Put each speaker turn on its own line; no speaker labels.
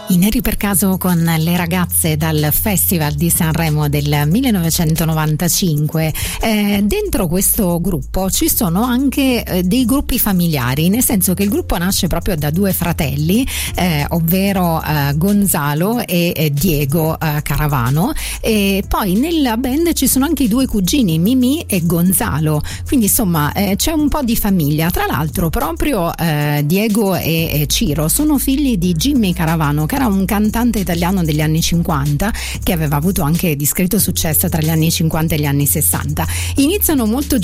I Neri per caso con le ragazze dal Festival di Sanremo del 1995. Dentro questo gruppo ci sono anche dei gruppi familiari, nel senso che il gruppo nasce proprio da due fratelli, ovvero Gonzalo e Diego Caravano, e poi nella band ci sono anche i due cugini Mimì e Gonzalo, quindi insomma c'è un po' di famiglia. Tra l'altro proprio Diego e Ciro sono figli di Jimmy Caravano, che era un cantante italiano degli anni 50 che aveva avuto anche discreto successo tra gli anni 50 e gli anni 60. Iniziano molto